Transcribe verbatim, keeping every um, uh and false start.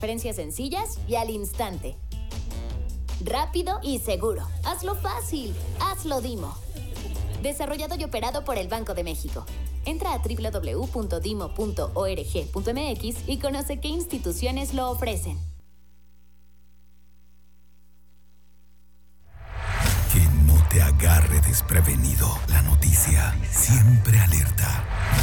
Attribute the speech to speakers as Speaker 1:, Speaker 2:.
Speaker 1: Transferencias sencillas y al instante. Rápido y seguro. Hazlo fácil. Hazlo Dimo. Desarrollado y operado por el Banco de México. Entra a doble u doble u doble u punto dimo punto org punto eme equis y conoce qué instituciones lo ofrecen.
Speaker 2: Que no te agarre desprevenido. La noticia siempre alerta.